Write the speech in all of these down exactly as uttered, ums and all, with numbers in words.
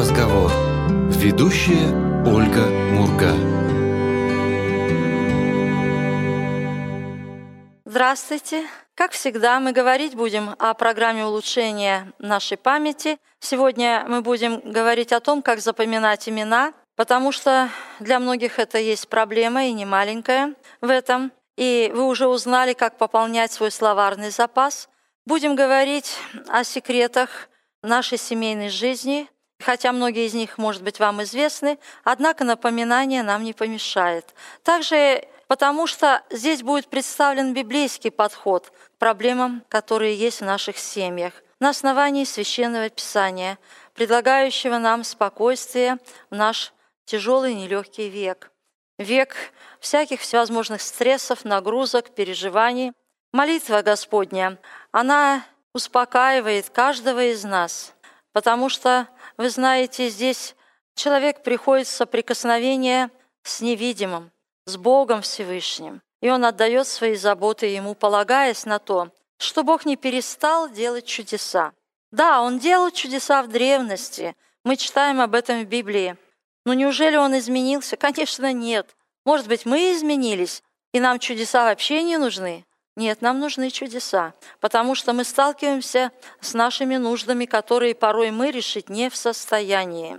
разговор. Ведущая Ольга Мурга. Здравствуйте! Как всегда, мы говорить будем о программе улучшения нашей памяти. Сегодня мы будем говорить о том, как запоминать имена, потому что для многих это есть проблема, и не маленькая в этом. И вы уже узнали, как пополнять свой словарный запас. Будем говорить о секретах нашей семейной жизни, хотя многие из них, может быть, вам известны, однако напоминание нам не помешает. Также потому что здесь будет представлен библейский подход к проблемам, которые есть в наших семьях, на основании Священного Писания, предлагающего нам спокойствие в наш тяжелый нелегкий век. Век всяких всевозможных стрессов, нагрузок, переживаний. Молитва Господня, она успокаивает каждого из нас, потому что, вы знаете, здесь человек приходит в соприкосновение с невидимым, с Богом Всевышним, и он отдает свои заботы Ему, полагаясь на то, что Бог не перестал делать чудеса. Да, Он делал чудеса в древности, мы читаем об этом в Библии, но неужели Он изменился? Конечно, нет. Может быть, мы изменились, и нам чудеса вообще не нужны? Нет, нам нужны чудеса, потому что мы сталкиваемся с нашими нуждами, которые порой мы решить не в состоянии.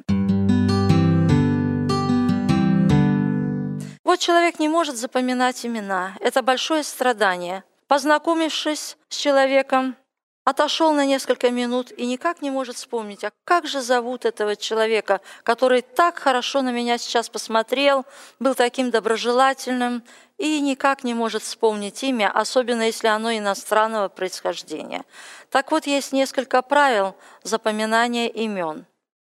Вот человек не может запоминать имена. Это большое страдание. Познакомившись с человеком, отошел на несколько минут и никак не может вспомнить, а как же зовут этого человека, который так хорошо на меня сейчас посмотрел, был таким доброжелательным и никак не может вспомнить имя, особенно если оно иностранного происхождения. Так вот, есть несколько правил запоминания имен.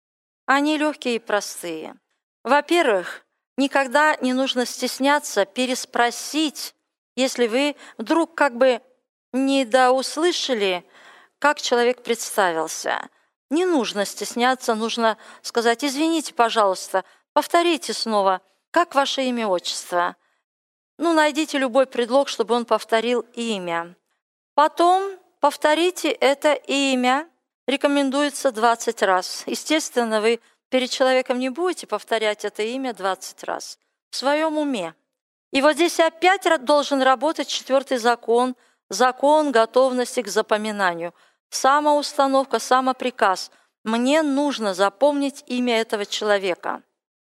Они легкие и простые. Во-первых, никогда не нужно стесняться переспросить, если вы вдруг как бы недоуслышали, как человек представился. Не нужно стесняться, нужно сказать: «Извините, пожалуйста, повторите снова, как ваше имя, отчество». Ну, найдите любой предлог, чтобы он повторил имя. Потом повторите это имя, рекомендуется двадцать раз. Естественно, вы перед человеком не будете повторять это имя двадцать раз в своем уме. И вот здесь опять должен работать четвертый закон, закон готовности к запоминанию. Самоустановка, самоприказ. Мне нужно запомнить имя этого человека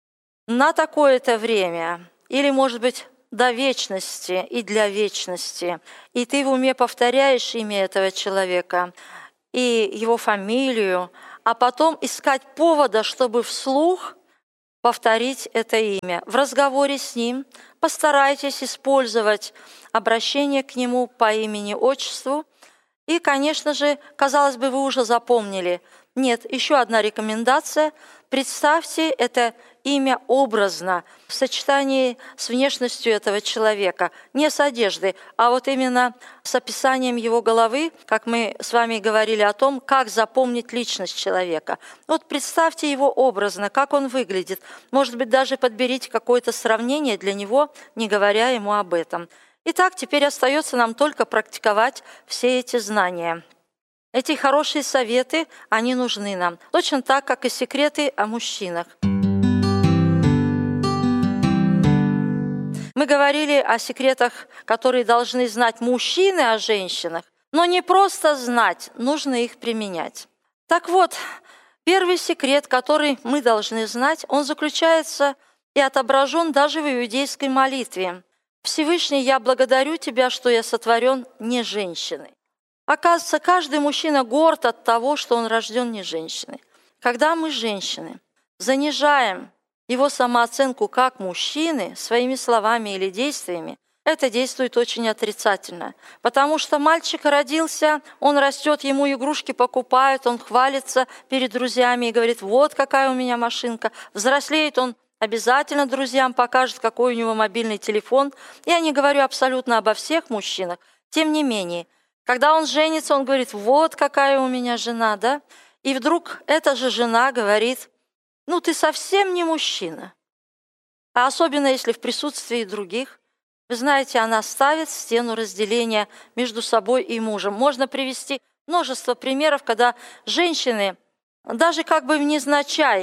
на такое-то время, или, может быть, до вечности и для вечности. И ты в уме повторяешь имя этого человека и его фамилию, а потом искать повода, чтобы вслух повторить это имя. В разговоре с ним постарайтесь использовать обращение к нему по имени-отчеству. И, конечно же, казалось бы, вы уже запомнили. Нет, еще одна рекомендация. Представьте это имя образно, в сочетании с внешностью этого человека, не с одеждой, а вот именно с описанием его головы, как мы с вами говорили о том, как запомнить личность человека. Вот представьте его образно, как он выглядит. Может быть, даже подберите какое-то сравнение для него, не говоря ему об этом. Итак, теперь остается нам только практиковать все эти знания. Эти хорошие советы, они нужны нам, точно так, как и секреты о мужчинах. Мы говорили о секретах, которые должны знать мужчины о женщинах, но не просто знать, нужно их применять. Так вот, первый секрет, который мы должны знать, он заключается и отображен даже в иудейской молитве. «Всевышний, я благодарю Тебя, что я сотворен не женщиной». Оказывается, каждый мужчина горд от того, что он рожден не женщиной. Когда мы, женщины, занижаем его самооценку как мужчины своими словами или действиями, это действует очень отрицательно. Потому что мальчик родился, он растет, ему игрушки покупают, он хвалится перед друзьями и говорит: «Вот какая у меня машинка». Взрослеет он, обязательно друзьям покажет, какой у него мобильный телефон. Я не говорю абсолютно обо всех мужчинах. Тем не менее, когда он женится, он говорит: «Вот какая у меня жена», да? И вдруг эта же жена говорит: «Ну, ты совсем не мужчина». А особенно, если в присутствии других. Вы знаете, она ставит стену разделения между собой и мужем. Можно привести множество примеров, когда женщины, даже как бы невзначай,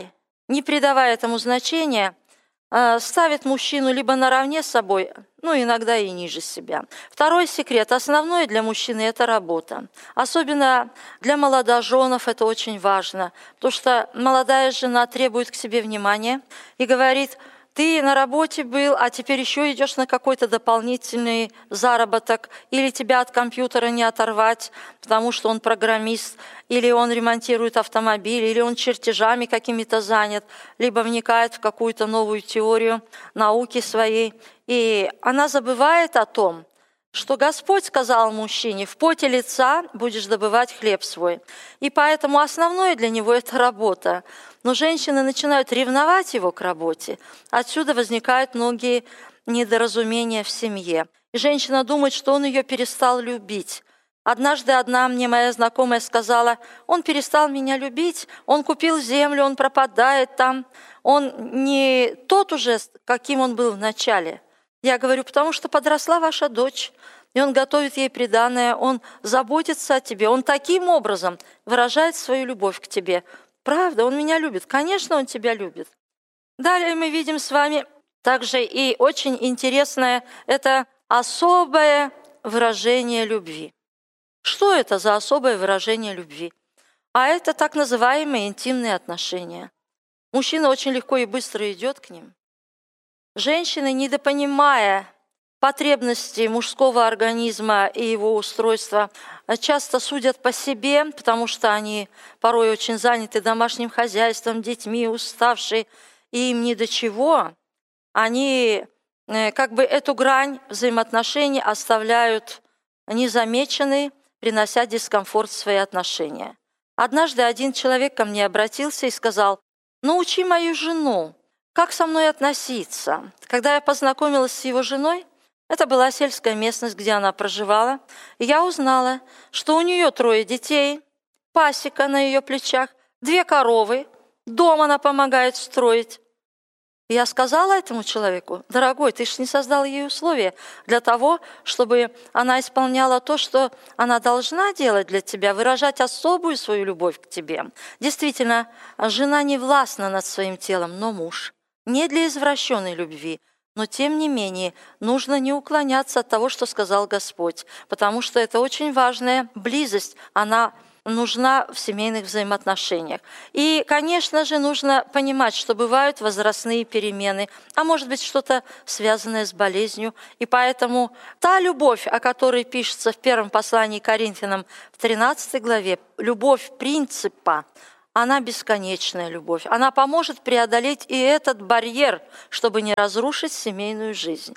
не придавая этому значения, ставит мужчину либо наравне с собой, ну, иногда и ниже себя. Второй секрет. Основной для мужчины – это работа. Особенно для молодоженов это очень важно, потому что молодая жена требует к себе внимания и говорит: ты на работе был, а теперь еще идешь на какой-то дополнительный заработок, или тебя от компьютера не оторвать, потому что он программист, или он ремонтирует автомобиль, или он чертежами какими-то занят, либо вникает в какую-то новую теорию науки своей. И она забывает о том, что Господь сказал мужчине: в поте лица будешь добывать хлеб свой. И поэтому основное для него – это работа. Но женщины начинают ревновать его к работе. Отсюда возникают многие недоразумения в семье. И женщина думает, что он ее перестал любить. Однажды одна мне моя знакомая сказала: он перестал меня любить, он купил землю, он пропадает там, он не тот уже, каким он был в начале. Я говорю: потому что подросла ваша дочь, и он готовит ей приданое, он заботится о тебе, он таким образом выражает свою любовь к тебе. Правда, он меня любит, конечно, он тебя любит. Далее мы видим с вами также и очень интересное – это особое выражение любви. Что это за особое выражение любви? А это так называемые интимные отношения. Мужчина очень легко и быстро идет к ним. Женщины, недопонимая потребности мужского организма и его устройства, часто судят по себе, потому что они порой очень заняты домашним хозяйством, детьми, уставшие, и им ни до чего. Они как бы эту грань взаимоотношений оставляют незамеченной, принося дискомфорт в свои отношения. Однажды один человек ко мне обратился и сказал: научи мою жену, как со мной относиться. Когда я познакомилась с его женой, это была сельская местность, где она проживала, и я узнала, что у нее трое детей, пасека на ее плечах, две коровы, дом она помогает строить. И я сказала этому человеку: дорогой, ты же не создал ей условия для того, чтобы она исполняла то, что она должна делать для тебя, выражать особую свою любовь к тебе. Действительно, жена не властна над своим телом, но муж. Не для извращенной любви, но тем не менее нужно не уклоняться от того, что сказал Господь, потому что это очень важная близость, она нужна в семейных взаимоотношениях. И, конечно же, нужно понимать, что бывают возрастные перемены, а может быть что-то связанное с болезнью. И поэтому та любовь, о которой пишется в первом послании к Коринфянам в тринадцатой главе, любовь принципа, она бесконечная любовь. Она поможет преодолеть и этот барьер, чтобы не разрушить семейную жизнь.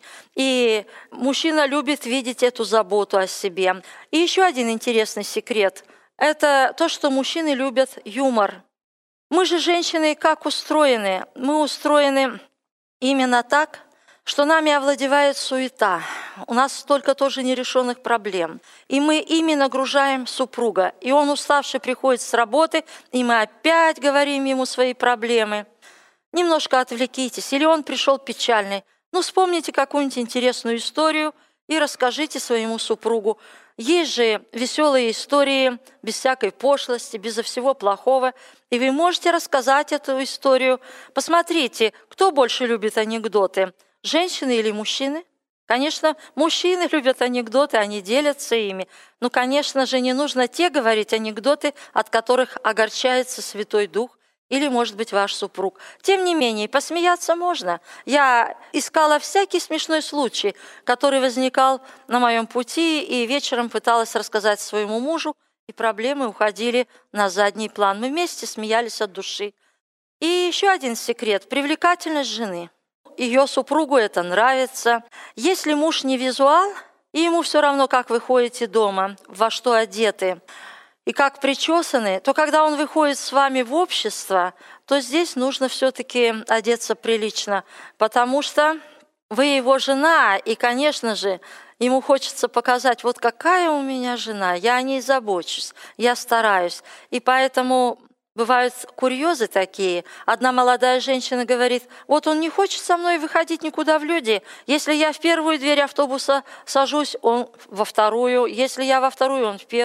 И мужчина любит видеть эту заботу о себе. И еще один интересный секрет – это то, что мужчины любят юмор. Мы же, женщины, как устроены? Мы устроены именно так, что нами овладевает суета. У нас столько тоже нерешенных проблем. И мы ими нагружаем супруга. И он, уставший, приходит с работы, и мы опять говорим ему свои проблемы. Немножко отвлекитесь. Или он пришел печальный. Ну, вспомните какую-нибудь интересную историю и расскажите своему супругу. Есть же веселые истории, без всякой пошлости, безо всего плохого. И вы можете рассказать эту историю. Посмотрите, кто больше любит анекдоты, женщины или мужчины? Конечно, мужчины любят анекдоты, они делятся ими. Но, конечно же, не нужно те говорить анекдоты, от которых огорчается Святой Дух или, может быть, ваш супруг. Тем не менее, посмеяться можно. Я искала всякий смешной случай, который возникал на моем пути, и вечером пыталась рассказать своему мужу, и проблемы уходили на задний план. Мы вместе смеялись от души. И еще один секрет – привлекательность жены. Ее супругу это нравится. Если муж не визуал, и ему все равно, как вы ходите дома, во что одеты, и как причесаны, то когда он выходит с вами в общество, то здесь нужно все-таки одеться прилично, потому что вы его жена, и, конечно же, ему хочется показать, вот какая у меня жена, я о ней забочусь, я стараюсь. И поэтому бывают курьезы такие. Одна молодая женщина говорит: вот он не хочет со мной выходить никуда в люди. Если я в первую дверь автобуса сажусь, он во вторую. Если я во вторую, он в первую.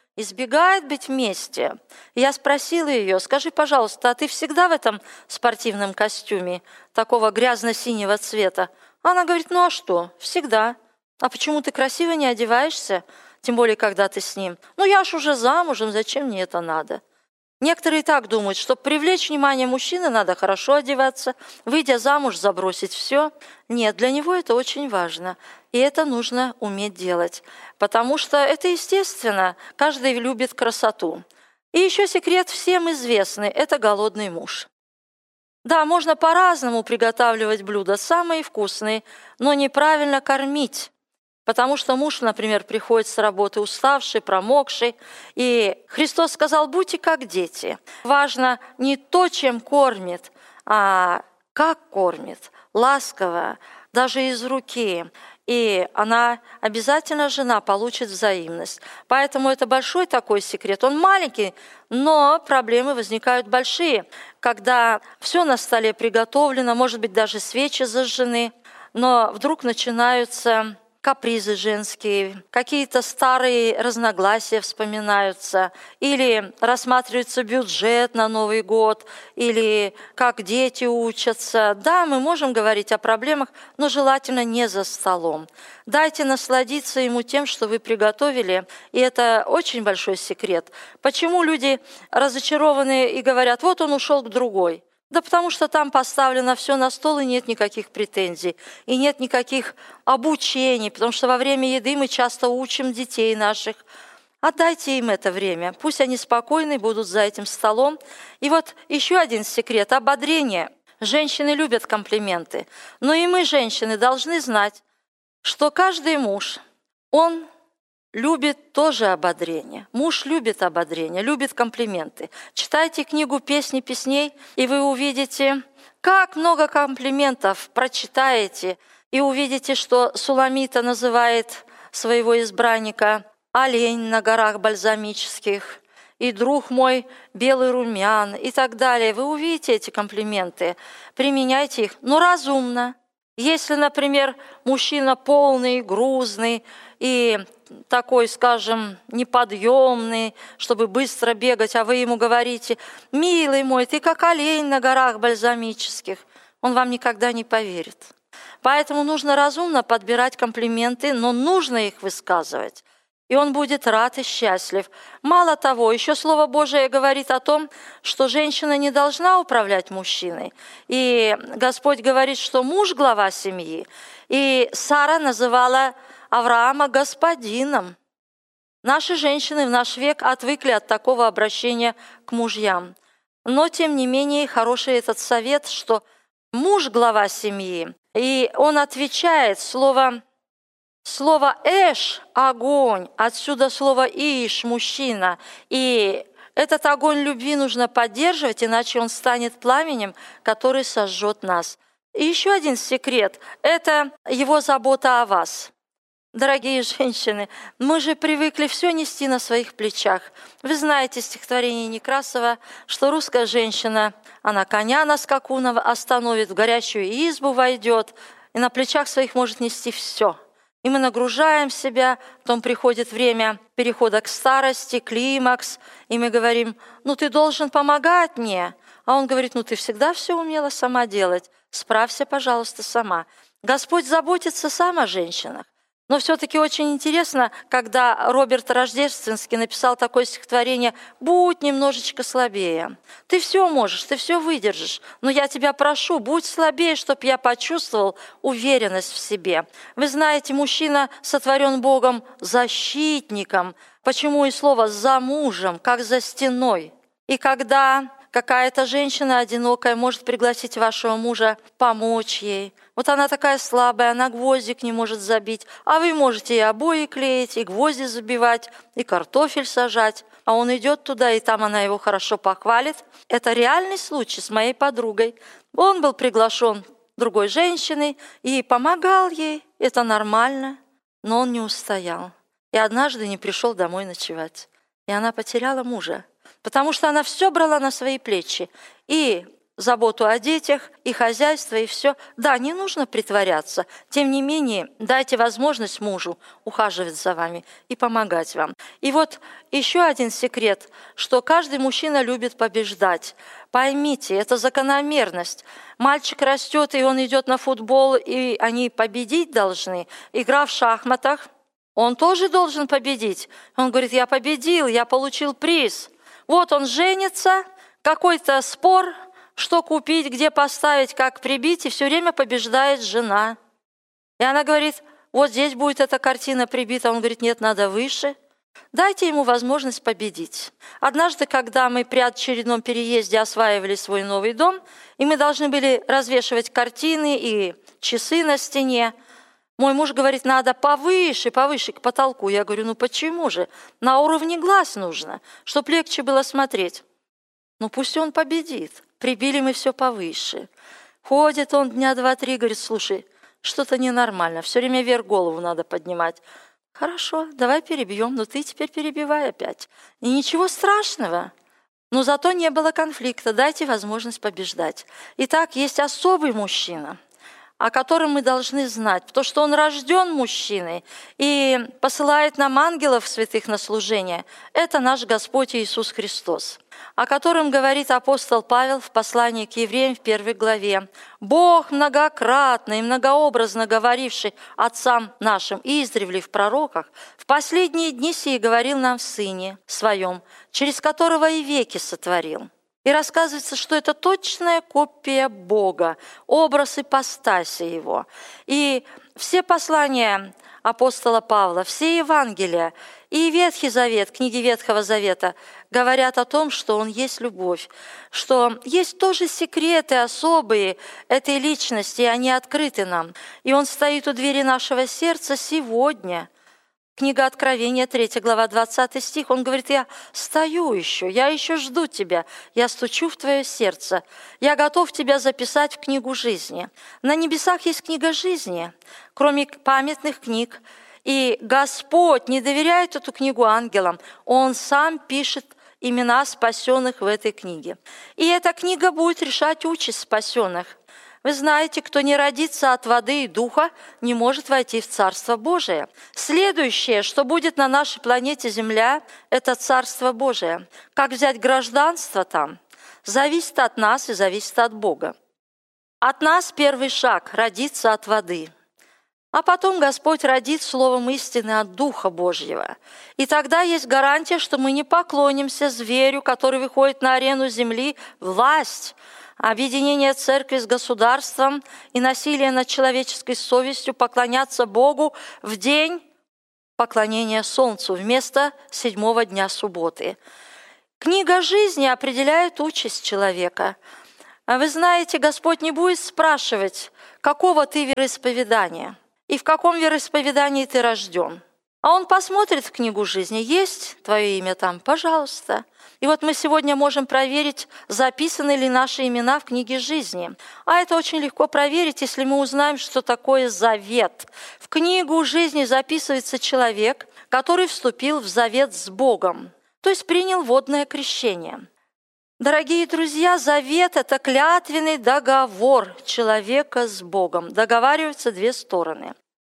избегает быть вместе. И я спросила ее: скажи, пожалуйста, а ты всегда в этом спортивном костюме, такого грязно-синего цвета? Она говорит: ну а что, всегда. А почему ты красиво не одеваешься, тем более, когда ты с ним? Ну я ж уже замужем, зачем мне это надо? Некоторые так думают, чтобы привлечь внимание мужчины, надо хорошо одеваться, выйдя замуж, забросить все. Нет, для него это очень важно, и это нужно уметь делать, потому что это естественно, каждый любит красоту. И еще секрет всем известный – это голодный муж. Да, можно по-разному приготавливать блюда, самые вкусные, но неправильно кормить. Потому что муж, например, приходит с работы уставший, промокший, и Христос сказал: будьте как дети. Важно не то, чем кормит, а как кормит, ласково, даже из руки. И она обязательно, жена, получит взаимность. Поэтому это большой такой секрет. Он маленький, но проблемы возникают большие, когда все на столе приготовлено, может быть, даже свечи зажжены, но вдруг начинаются капризы женские, какие-то старые разногласия вспоминаются, или рассматривается бюджет на Новый год, или как дети учатся. Да, мы можем говорить о проблемах, но желательно не за столом. Дайте насладиться ему тем, что вы приготовили, и это очень большой секрет. Почему люди разочарованы и говорят: вот он ушел к другой? Да потому что там поставлено все на стол, и нет никаких претензий, и нет никаких обучений, потому что во время еды мы часто учим детей наших. Отдайте им это время, пусть они спокойны будут за этим столом. И вот еще один секрет – ободрение. Женщины любят комплименты, но и мы, женщины, должны знать, что каждый муж, он любит тоже ободрение. Муж любит ободрение, любит комплименты. Читайте книгу «Песни песней», и вы увидите, как много комплиментов прочитаете, и увидите, что Суламита называет своего избранника олень на горах бальзамических, и друг мой белый румян, и так далее. Вы увидите эти комплименты, применяйте их, но разумно. Если, например, мужчина полный, грузный и такой, скажем, неподъемный, чтобы быстро бегать, а вы ему говорите: «Милый мой, ты как олень на горах бальзамических», он вам никогда не поверит. Поэтому нужно разумно подбирать комплименты, но нужно их высказывать. И он будет рад и счастлив. Мало того, еще Слово Божие говорит о том, что женщина не должна управлять мужчиной. И Господь говорит, что муж – глава семьи. И Сара называла Авраама господином. Наши женщины в наш век отвыкли от такого обращения к мужьям. Но, тем не менее, хороший этот совет, что муж – глава семьи. И он отвечает слово Слово «эш» – огонь, отсюда слово «иш» – мужчина. И этот огонь любви нужно поддерживать, иначе он станет пламенем, который сожжет нас. И еще один секрет – это его забота о вас. Дорогие женщины, мы же привыкли все нести на своих плечах. Вы знаете стихотворение Некрасова, что русская женщина, она коня на скаку остановит, в горячую избу войдет, и на плечах своих может нести все. И мы нагружаем себя, потом приходит время перехода к старости, климакс, и мы говорим: ну ты должен помогать мне. А он говорит: ну ты всегда все умела сама делать, справься, пожалуйста, сама. Господь заботится сам о женщинах. Но все-таки очень интересно, когда Роберт Рождественский написал такое стихотворение: «Будь немножечко слабее. Ты все можешь, ты все выдержишь, но я тебя прошу, будь слабее, чтобы я почувствовал уверенность в себе». Вы знаете, мужчина сотворен Богом защитником. Почему и слово «за мужем», как за стеной. И когда какая-то женщина одинокая может пригласить вашего мужа помочь ей. Вот она такая слабая, она гвоздик не может забить, а вы можете и обои клеить, и гвозди забивать, и картофель сажать. А он идет туда, и там она его хорошо похвалит. Это реальный случай с моей подругой. Он был приглашен другой женщиной и помогал ей. Это нормально, но он не устоял. И однажды не пришел домой ночевать. И она потеряла мужа, потому что она все брала на свои плечи. И заботу о детях, и хозяйство, и все. Да, не нужно притворяться. Тем не менее, дайте возможность мужу ухаживать за вами и помогать вам. И вот еще один секрет, что каждый мужчина любит побеждать. Поймите, это закономерность. Мальчик растет, и он идет на футбол, и они победить должны. Игра в шахматах, он тоже должен победить. Он говорит, я победил, я получил приз. Вот он женится, какой-то спор, что купить, где поставить, как прибить, и все время побеждает жена. И она говорит, вот здесь будет эта картина прибита. Он говорит, нет, надо выше. Дайте ему возможность победить. Однажды, когда мы при очередном переезде осваивали свой новый дом, и мы должны были развешивать картины и часы на стене, мой муж говорит, надо повыше, повыше к потолку. Я говорю, ну почему же? На уровне глаз нужно, чтобы легче было смотреть. Ну пусть он победит. Прибили мы все повыше. Ходит он дня два-три, говорит, слушай, что-то ненормально, все время вверх голову надо поднимать. Хорошо, давай перебьем, но ты теперь перебивай опять. И ничего страшного. Но зато не было конфликта, дайте возможность побеждать. Итак, есть особый мужчина, о котором мы должны знать, потому что он рожден мужчиной и посылает нам ангелов святых на служение. Это наш Господь Иисус Христос, о котором говорит апостол Павел в послании к евреям в первой главе. «Бог, многократно и многообразно говоривший отцам нашим издревле в пророках, в последние дни сии говорил нам в Сыне Своем, через которого и веки сотворил». И рассказывается, что это точная копия Бога, образ ипостаси Его. И все послания апостола Павла, все Евангелия и Ветхий Завет, книги Ветхого Завета говорят о том, что Он есть любовь, что есть тоже секреты особые этой личности, и они открыты нам. И Он стоит у двери нашего сердца сегодня. Книга Откровения, третья глава, двадцатый стих, он говорит, я стою еще, я еще жду тебя, я стучу в твое сердце, я готов тебя записать в книгу жизни. На небесах есть книга жизни, кроме памятных книг, и Господь не доверяет эту книгу ангелам, Он сам пишет имена спасенных в этой книге. И эта книга будет решать участь спасенных. Вы знаете, кто не родится от воды и духа, не может войти в Царство Божие. Следующее, что будет на нашей планете Земля, это Царство Божие. Как взять гражданство там, зависит от нас и зависит от Бога. От нас первый шаг – родиться от воды. А потом Господь родит словом истины от Духа Божьего. И тогда есть гарантия, что мы не поклонимся зверю, который выходит на арену земли, власть, объединение церкви с государством и насилие над человеческой совестью, поклоняться Богу в день поклонения Солнцу вместо седьмого дня субботы. Книга жизни определяет участь человека. Вы знаете, Господь не будет спрашивать, какого ты вероисповедания и в каком вероисповедании ты рожден. А Он посмотрит в книгу жизни, есть твое имя там, пожалуйста. И вот мы сегодня можем проверить, записаны ли наши имена в книге жизни. А это очень легко проверить, если мы узнаем, что такое завет. В книгу жизни записывается человек, который вступил в завет с Богом, то есть принял водное крещение. Дорогие друзья, завет – это клятвенный договор человека с Богом. Договариваются две стороны.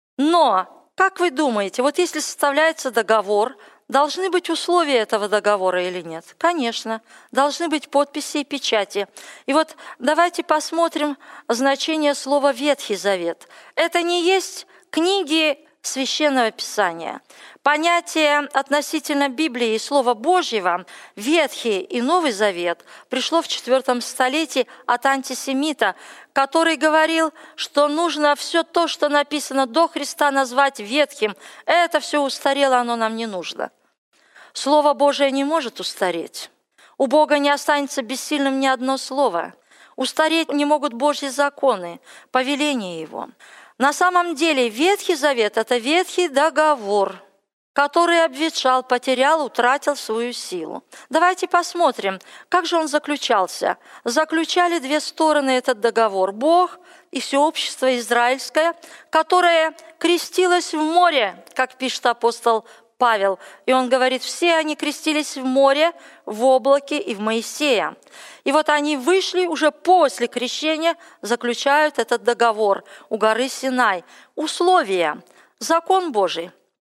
Но, как вы думаете, вот если составляется договор, должны быть условия этого договора или нет? Конечно, должны быть подписи и печати. И вот давайте посмотрим значение слова «Ветхий Завет». Это не есть книги Священного Писания. Понятие относительно Библии и Слова Божьего, Ветхий и Новый Завет, пришло в четвертом столетии от антисемита, который говорил, что нужно все то, что написано до Христа, назвать ветхим. Это все устарело, оно нам не нужно. Слово Божие не может устареть. У Бога не останется бессильным ни одно слово. Устареть не могут Божьи законы, повеления Его. На самом деле Ветхий Завет – это ветхий договор, который обветшал, потерял, утратил свою силу. Давайте посмотрим, как же он заключался. Заключали две стороны этот договор – Бог и все общество израильское, которое крестилось в море, как пишет апостол Павел. И он говорит, все они крестились в море, в облаке и в Моисея. И вот они вышли уже после крещения, заключают этот договор у горы Синай. Условия, закон Божий.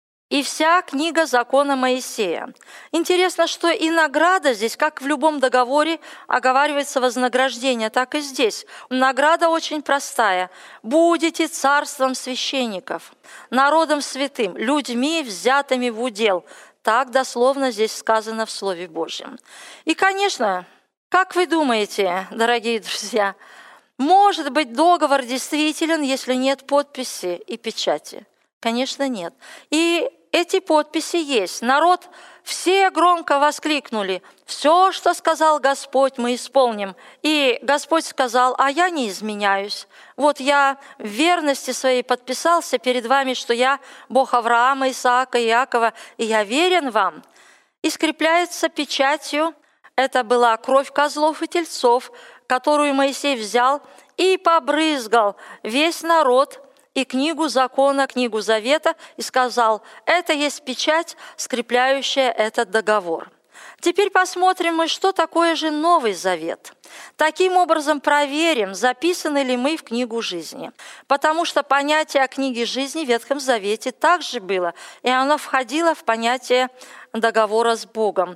И вся книга закона Моисея. Интересно, что и награда здесь, как в любом договоре, оговаривается вознаграждение, так и здесь. Награда очень простая. «Будете царством священников, народом святым, людьми, взятыми в удел». Так дословно здесь сказано в Слове Божьем. И, конечно, как вы думаете, дорогие друзья, может быть договор действителен, если нет подписи и печати? Конечно, нет. И эти подписи есть. Народ все громко воскликнули: «Все, что сказал Господь, мы исполним». И Господь сказал: «А я не изменяюсь. Вот я в верности своей подписался перед вами, что я Бог Авраама, Исаака и Иакова, и я верен вам». И скрепляется печатью. Это была кровь козлов и тельцов, которую Моисей взял и побрызгал весь народ, и книгу закона, книгу завета, и сказал: это есть печать, скрепляющая этот договор. Теперь посмотрим мы, что такое же Новый Завет. Таким образом проверим, записаны ли мы в книгу жизни. Потому что понятие о книге жизни в Ветхом Завете также было, и оно входило в понятие договора с Богом.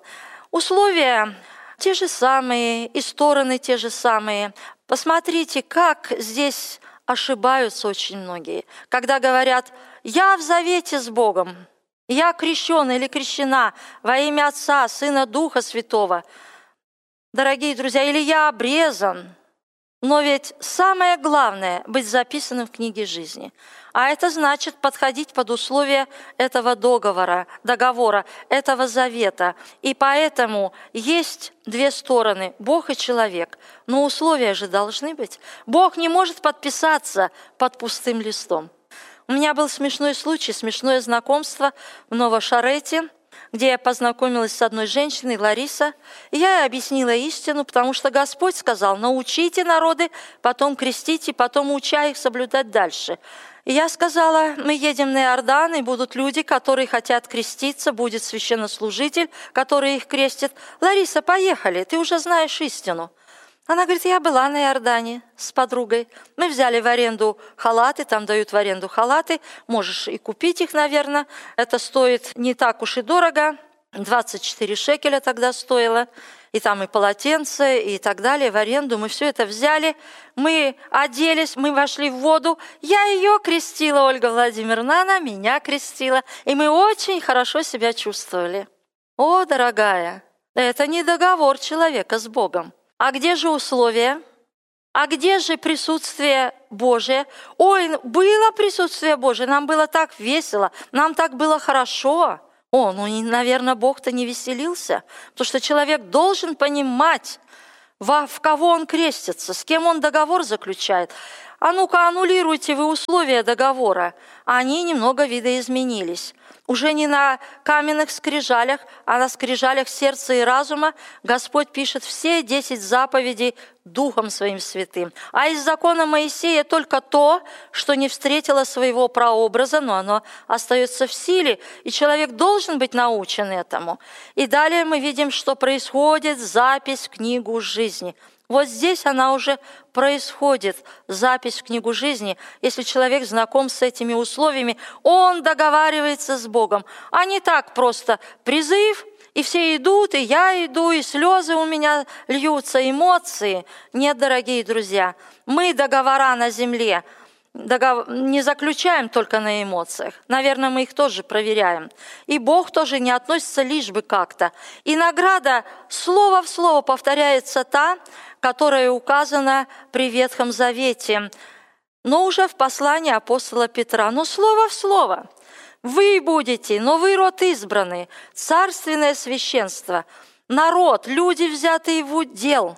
Условия те же самые, и стороны те же самые. Посмотрите, как здесь ошибаются очень многие, когда говорят: «Я в завете с Богом, я крещен или крещена во имя Отца, Сына, Духа Святого». Дорогие друзья, или «я обрезан». Но ведь самое главное – быть записанным в книге жизни. А это значит подходить под условия этого договора, договора, этого завета. И поэтому есть две стороны – Бог и человек. Но условия же должны быть. Бог не может подписаться под пустым листом. У меня был смешной случай, смешное знакомство в Новошарете, где я познакомилась с одной женщиной, Лариса, и я ей объяснила истину, потому что Господь сказал: научите народы, потом крестите, потом уча их соблюдать дальше. И я сказала: мы едем на Иордан, и будут люди, которые хотят креститься, будет священнослужитель, который их крестит. Лариса, поехали, ты уже знаешь истину. Она говорит: я была на Иордане с подругой. Мы взяли в аренду халаты, там дают в аренду халаты. Можешь и купить их, наверное. Это стоит не так уж и дорого. двадцать четыре шекеля тогда стоило. И там и полотенце, и так далее в аренду. Мы все это взяли. Мы оделись, мы вошли в воду. Я ее крестила, Ольга Владимировна, она меня крестила. И мы очень хорошо себя чувствовали. О, дорогая, это не договор человека с Богом. А где же условия? А где же присутствие Божие? Ой, было присутствие Божие, нам было так весело, нам так было хорошо. О, ну, наверное, Бог-то не веселился, потому что человек должен понимать, во, в кого он крестится, с кем он договор заключает. А ну-ка, аннулируйте вы условия договора. Они немного видоизменились. Уже не на каменных скрижалях, а на скрижалях сердца и разума Господь пишет все десять заповедей Духом Своим Святым. А из закона Моисея только то, что не встретило своего прообраза, но оно остается в силе, и человек должен быть научен этому. И далее мы видим, что происходит запись в книгу жизни. Вот здесь она уже происходит, запись в книгу жизни. Если человек знаком с этими условиями, он договаривается с Богом. А не так просто призыв, и все идут, и я иду, и слезы у меня льются, эмоции. Нет, дорогие друзья, мы договора на земле не заключаем только на эмоциях. Наверное, мы их тоже проверяем. И Бог тоже не относится лишь бы как-то. И награда слово в слово повторяется та, которая указана при Ветхом Завете, но уже в послании апостола Петра. Но слово в слово. Вы будете, но вы род избранный, царственное священство, народ, люди, взятые в удел,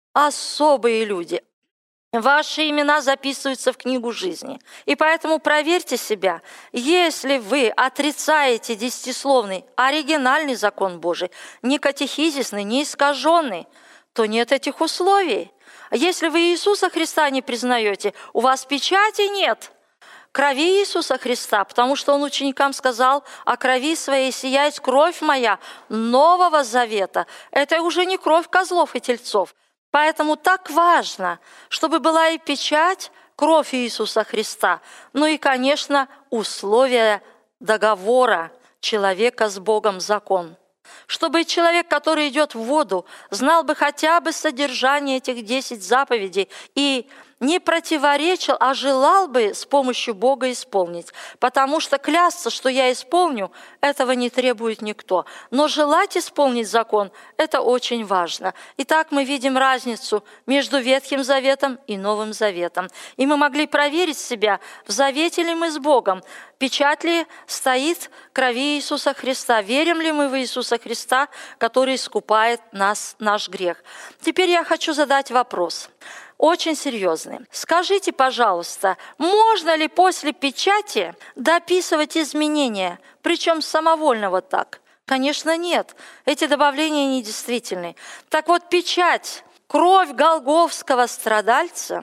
особые люди. Ваши имена записываются в книгу жизни. И поэтому проверьте себя. Если вы отрицаете десятисловный, оригинальный закон Божий, не катехизисный, не искаженный, то нет этих условий. Если вы Иисуса Христа не признаете, у вас печати нет. крови Иисуса Христа, потому что Он ученикам сказал: «О крови своей сияет кровь моя нового завета». Это уже не кровь козлов и тельцов. Поэтому так важно, чтобы была и печать, кровь Иисуса Христа, ну и, конечно, условия договора человека с Богом, закон. Чтобы человек, который идет в воду, знал бы хотя бы содержание этих десять заповедей и не противоречил, а желал бы с помощью Бога исполнить. Потому что клясться, что я исполню, этого не требует никто. Но желать исполнить закон – это очень важно. Итак, мы видим разницу между Ветхим Заветом и Новым Заветом. И мы могли проверить себя, в завете ли мы с Богом, печать ли стоит крови Иисуса Христа, верим ли мы в Иисуса Христа, который искупает нас, наш грех. Теперь я хочу задать вопрос. Очень серьезный. Скажите, пожалуйста, можно ли после печати дописывать изменения, причем самовольно вот так? Конечно, нет. Эти добавления недействительны. Так вот, печать, кровь голгофского страдальца,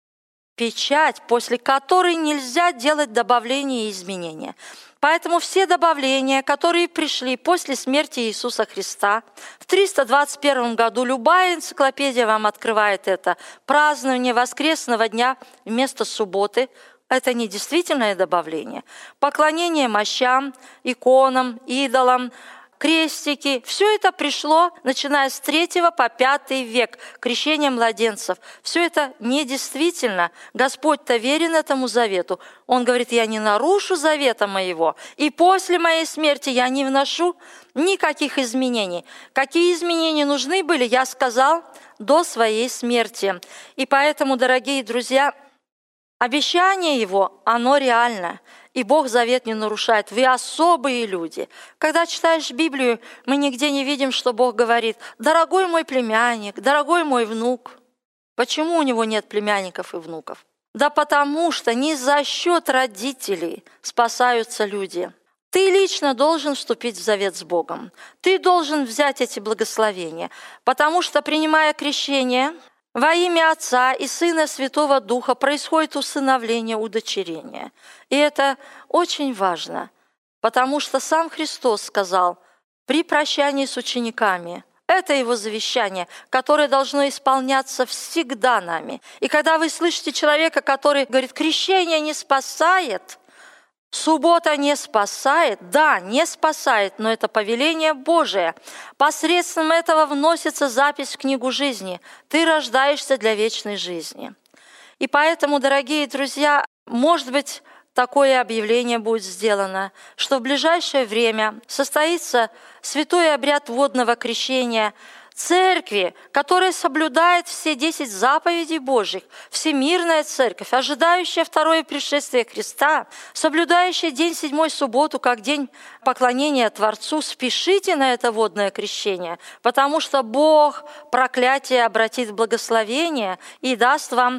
печать, после которой нельзя делать добавления и изменения. Поэтому все добавления, которые пришли после смерти Иисуса Христа, в триста двадцать первом году, любая энциклопедия вам открывает это, празднование воскресного дня вместо субботы, это не действительное добавление. Поклонение мощам, иконам, идолам, крестики, все это пришло, начиная с третьего по пятый век, крещение младенцев. Все это недействительно. Господь-то верен этому завету. Он говорит: я не нарушу завета моего, и после моей смерти я не вношу никаких изменений. Какие изменения нужны были, я сказал до своей смерти. И поэтому, дорогие друзья, обещание Его, оно реально. И Бог завет не нарушает. Вы особые люди. Когда читаешь Библию, мы нигде не видим, что Бог говорит: «Дорогой мой племянник, дорогой мой внук». Почему у него нет племянников и внуков? Да потому что не за счет родителей спасаются люди. Ты лично должен вступить в завет с Богом. Ты должен взять эти благословения. Потому что, принимая крещение, во имя Отца и Сына и Святого Духа происходит усыновление, удочерение. И это очень важно, потому что сам Христос сказал при прощании с учениками, это Его завещание, которое должно исполняться всегда нами. И когда вы слышите человека, который говорит: крещение не спасает, суббота не спасает, да, не спасает, но это повеление Божие. Посредством этого вносится запись в книгу жизни. Ты рождаешься для вечной жизни. И поэтому, дорогие друзья, может быть, такое объявление будет сделано, что в ближайшее время состоится святой обряд водного крещения церкви, которая соблюдает все десять заповедей Божьих, всемирная церковь, ожидающая второе пришествие Христа, соблюдающая день седьмой субботу как день поклонения Творцу. Спешите на это водное крещение, потому что Бог проклятие обратит в благословение и даст вам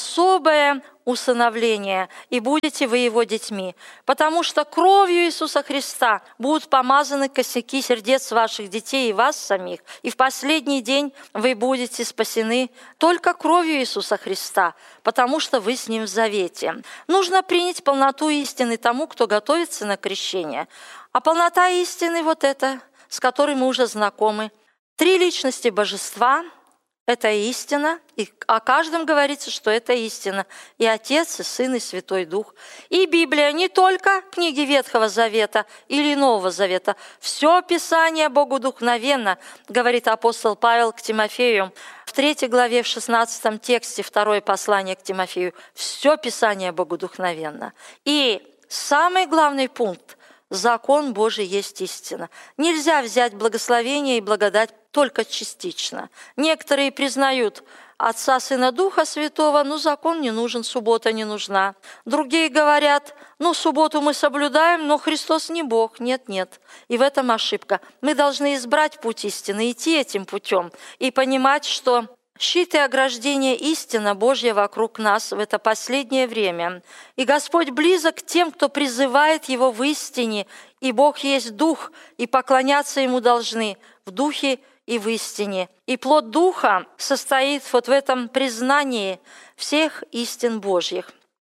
особое усыновление, и будете вы Его детьми. Потому что кровью Иисуса Христа будут помазаны косяки сердец ваших детей и вас самих. И в последний день вы будете спасены только кровью Иисуса Христа, потому что вы с Ним в завете. Нужно принять полноту истины тому, кто готовится на крещение. А полнота истины вот эта, с которой мы уже знакомы. Три личности Божества – это истина, и о каждом говорится, что это истина. И Отец, и Сын, и Святой Дух. И Библия не только книги Ветхого Завета или Нового Завета. Все Писание богодухновенно, говорит апостол Павел к Тимофею. В третьей главе, в шестнадцатом тексте, второе послание к Тимофею. Все Писание богодухновенно. И самый главный пункт – закон Божий есть истина. Нельзя взять благословение и благодать только частично. Некоторые признают Отца, Сына, Духа Святого, ну закон не нужен, суббота не нужна. Другие говорят: ну субботу мы соблюдаем, но Христос не Бог. Нет, нет. И в этом ошибка. Мы должны избрать путь истины, идти этим путем и понимать, что щит и ограждение истина Божья вокруг нас в это последнее время. И Господь близок к тем, кто призывает Его в истине, и Бог есть Дух, и поклоняться Ему должны в Духе и в истине. И плод Духа состоит вот в этом признании всех истин Божьих.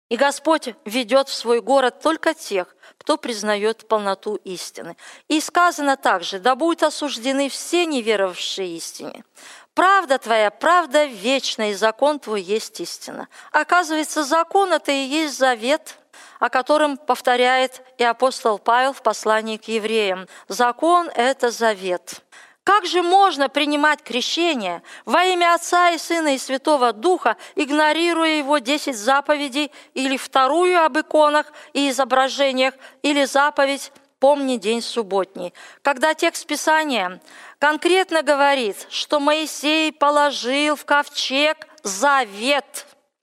И Господь ведет в свой город только тех, кто признает полноту истины. И сказано также: да будут осуждены все неверовавшие истине. Правда твоя, правда вечная, и закон твой есть истина. Оказывается, закон – это и есть завет, о котором повторяет и апостол Павел в послании к евреям. Закон – это завет. Как же можно принимать крещение во имя Отца и Сына и Святого Духа, игнорируя его десять заповедей, или вторую об иконах и изображениях, или заповедь «Помни день субботний», когда текст Писания конкретно говорит, что Моисей положил в ковчег завет.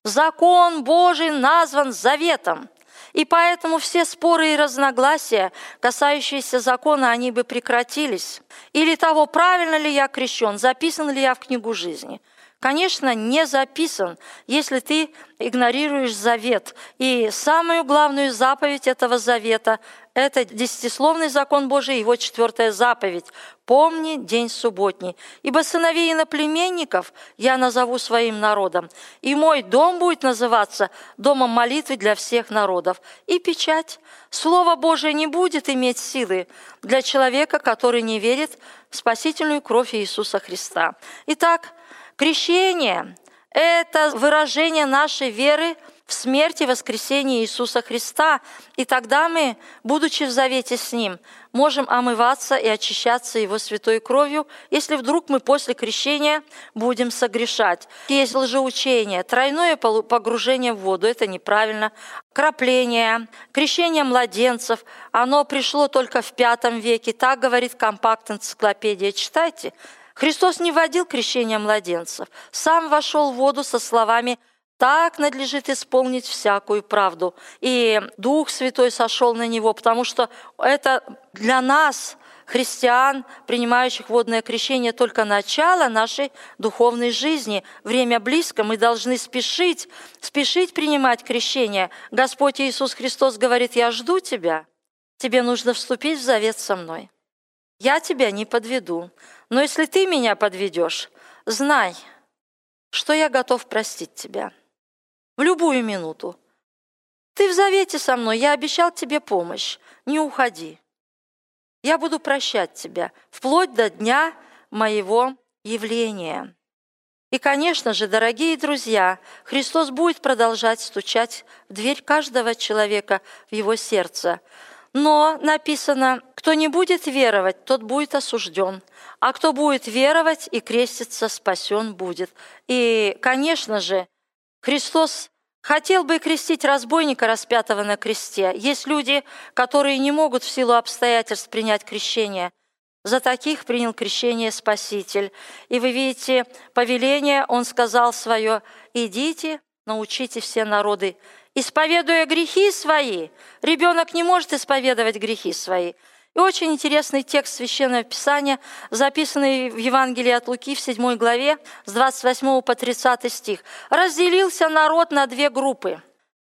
Закон Божий назван заветом. И поэтому все споры и разногласия, касающиеся закона, они бы прекратились. Или того, правильно ли я крещен, записан ли я в книгу жизни. Конечно, не записан, если ты игнорируешь завет. И самую главную заповедь этого завета – это десятисловный закон Божий, его четвертая заповедь – «Помни день субботний, ибо сыновей иноплеменников я назову своим народом, и мой дом будет называться домом молитвы для всех народов». И печать. Слово Божие не будет иметь силы для человека, который не верит в спасительную кровь Иисуса Христа. Итак, крещение – это выражение нашей веры в смерть и воскресение Иисуса Христа. И тогда мы, будучи в завете с Ним, можем омываться и очищаться Его святой кровью, если вдруг мы после крещения будем согрешать. Есть лжеучение, тройное погружение в воду – это неправильно. Крапление, крещение младенцев – оно пришло только в пятом веке. Так говорит компакт-энциклопедия. Читайте. Христос не вводил крещение младенцев, сам вошел в воду со словами: «Так надлежит исполнить всякую правду». И Дух Святой сошел на него, потому что это для нас, христиан, принимающих водное крещение, только начало нашей духовной жизни. Время близко, мы должны спешить, спешить принимать крещение. Господь Иисус Христос говорит: «Я жду тебя, тебе нужно вступить в завет со мной. Я тебя не подведу. Но если ты меня подведешь, знай, что я готов простить тебя в любую минуту. Ты в завете со мной, я обещал тебе помощь. Не уходи. Я буду прощать тебя вплоть до дня моего явления». И, конечно же, дорогие друзья, Христос будет продолжать стучать в дверь каждого человека в его сердце. Но написано: кто не будет веровать, тот будет осужден, а кто будет веровать и креститься, спасен будет. И, конечно же, Христос хотел бы крестить разбойника, распятого на кресте. Есть люди, которые не могут в силу обстоятельств принять крещение. За таких принял крещение Спаситель. И вы видите, повеление Он сказал свое: «Идите, научите все народы, исповедуя грехи свои». Ребенок не может исповедовать грехи свои. И очень интересный текст Священного Писания, записанный в Евангелии от Луки в седьмой главе, с двадцать восьмого по тридцатый стих. «Разделился народ на две группы.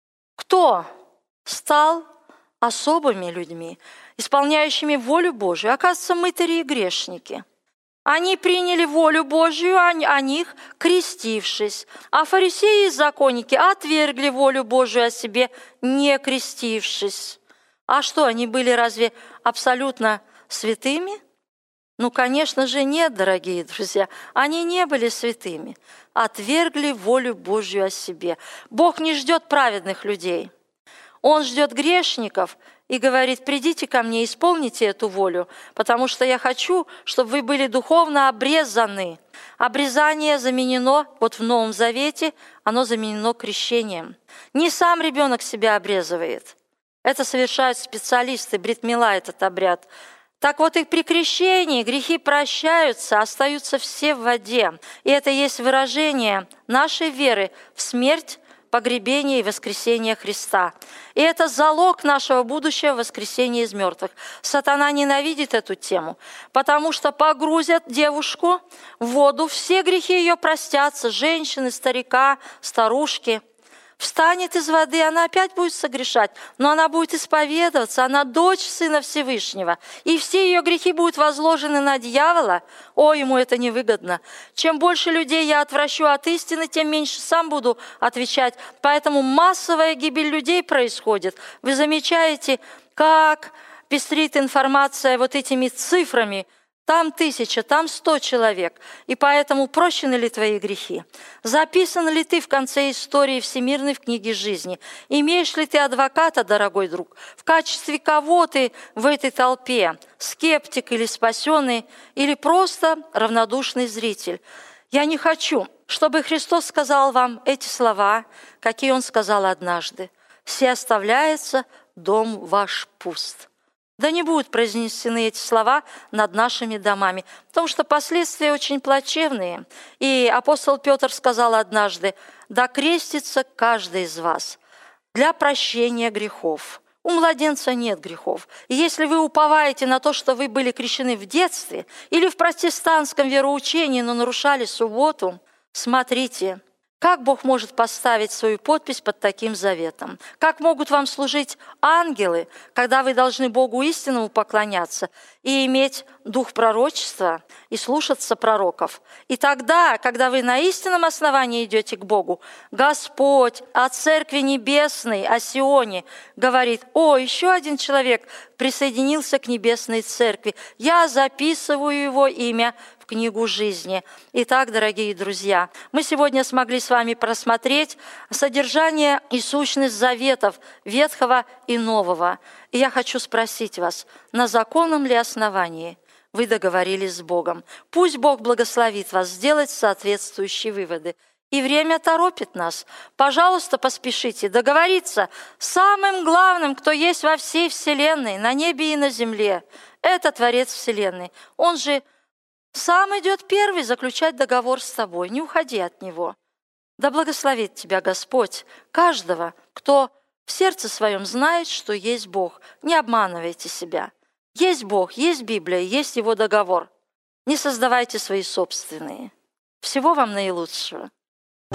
Кто стал особыми людьми, исполняющими волю Божию? Оказывается, мытари и грешники. Они приняли волю Божию, о них крестившись. А фарисеи и законники отвергли волю Божию о себе, не крестившись». А что, они были разве абсолютно святыми? Ну, конечно же, нет, дорогие друзья. Они не были святыми. Отвергли волю Божью о себе. Бог не ждет праведных людей. Он ждет грешников и говорит: «Придите ко мне, исполните эту волю, потому что я хочу, чтобы вы были духовно обрезаны». Обрезание заменено, вот в Новом Завете, оно заменено крещением. Не сам ребенок себя обрезывает. Это совершают специалисты, брит мила этот обряд. Так вот, и при крещении грехи прощаются, остаются все в воде. И это есть выражение нашей веры в смерть, погребение и воскресение Христа. И это залог нашего будущего воскресения из мертвых. Сатана ненавидит эту тему, потому что погрузят девушку в воду, все грехи ее простятся, женщины, старика, старушки. встанет из воды, она опять будет согрешать, но она будет исповедоваться, она дочь Сына Всевышнего, и все ее грехи будут возложены на дьявола. О, ему это невыгодно. Чем больше людей я отвращу от истины, тем меньше сам буду отвечать. Поэтому массовая гибель людей происходит. Вы замечаете, как пестрит информация вот этими цифрами. Там тысяча, там сто человек. И поэтому прощены ли твои грехи? Записан ли ты в конце истории всемирной в книге жизни? Имеешь ли ты адвоката, дорогой друг? В качестве кого ты в этой толпе? Скептик или спасенный, или просто равнодушный зритель? Я не хочу, чтобы Христос сказал вам эти слова, какие Он сказал однажды. «Се оставляется, дом ваш пуст». Да не будут произнесены эти слова над нашими домами, потому что последствия очень плачевные. И апостол Петр сказал однажды: «Да крестится каждый из вас для прощения грехов». У младенца нет грехов. И если вы уповаете на то, что вы были крещены в детстве или в протестантском вероучении, но нарушали субботу, смотрите, как Бог может поставить свою подпись под таким заветом? Как могут вам служить ангелы, когда вы должны Богу истинному поклоняться и иметь дух пророчества и слушаться пророков? И тогда, когда вы на истинном основании идете к Богу, Господь о Церкви Небесной, о Сионе говорит: «О, еще один человек присоединился к Небесной Церкви. Я записываю его имя в книгу жизни». Итак, дорогие друзья, мы сегодня смогли с вами просмотреть содержание и сущность заветов Ветхого и Нового. И я хочу спросить вас, на законном ли основании вы договорились с Богом? Пусть Бог благословит вас сделать соответствующие выводы. И время торопит нас. Пожалуйста, поспешите договориться с самым главным, кто есть во всей Вселенной, на небе и на земле. Это Творец Вселенной. Он же сам идет первый заключать договор с тобой. Не уходи от него. Да благословит тебя Господь, каждого, кто в сердце своем знает, что есть Бог. Не обманывайте себя. Есть Бог, есть Библия, есть Его договор. Не создавайте свои собственные. Всего вам наилучшего.